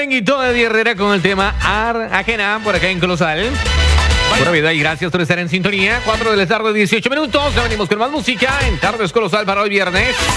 Merenguito de Herrera con el tema Ajena por acá en Colosal. Buena vida y gracias por estar en sintonía. 4 de la tarde, 18 minutos. Ya venimos con más música en Tardes Colosal para hoy viernes.